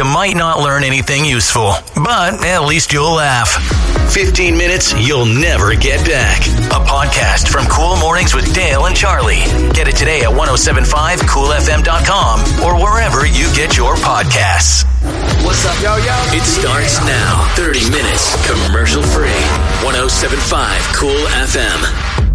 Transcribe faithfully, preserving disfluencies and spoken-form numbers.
You might not learn anything useful, but at least you'll laugh. fifteen minutes you'll never get back. A podcast from Cool Mornings with Dale and Charlie. Get it today at ten seventy-five cool f m dot com or wherever you get your podcasts. What's up, yo, yo? It starts now. thirty minutes commercial free. ten seventy-five Cool F M.